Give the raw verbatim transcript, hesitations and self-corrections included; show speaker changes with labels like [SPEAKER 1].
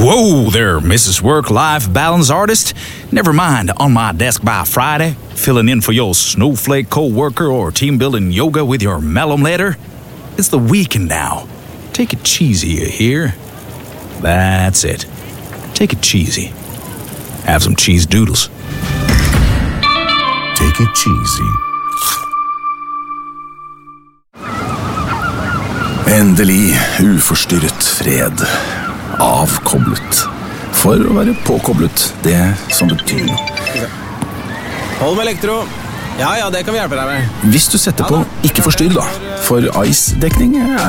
[SPEAKER 1] Whoa there, Missus Work-Life Balance Artist. Never mind on my desk by Friday, filling in for your snowflake co-worker or team-building yoga with your malum letter. It's the weekend now. Take it cheesy, you hear? That's it. Take it cheesy. Have some cheese doodles.
[SPEAKER 2] Take it cheesy. Endelig uforstyrret fred. Avkoblet. For å være påkoblet, det som betyr noe.
[SPEAKER 3] Hold med elektro. Ja, ja, det kan vi hjelpe deg med.
[SPEAKER 2] Hvis du setter på ikke forstyrr da, for ice-dekning er